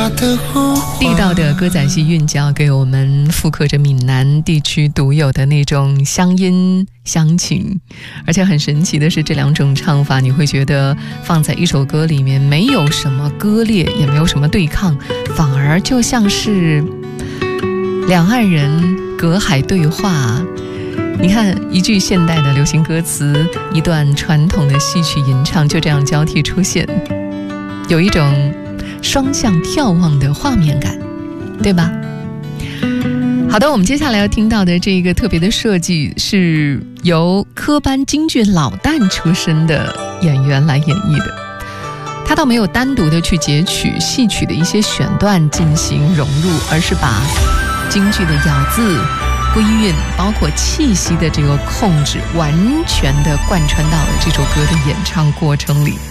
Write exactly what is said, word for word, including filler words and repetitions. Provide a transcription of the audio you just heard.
地道的歌仔戏韵脚给我们复刻着闽南地区独有的那种乡音乡情，而且很神奇的是，这两种唱法你会觉得放在一首歌里面没有什么割裂，也没有什么对抗，反而就像是两岸人隔海对话。你看，一句现代的流行歌词，一段传统的戏曲吟唱，就这样交替出现，有一种双向眺望的画面感，对吧？好的，我们接下来要听到的这个特别的设计是由科班京剧老旦出身的演员来演绎的。他倒没有单独的去截取戏曲的一些选段进行融入，而是把京剧的咬字、归韵，包括气息的这个控制，完全的贯穿到了这首歌的演唱过程里。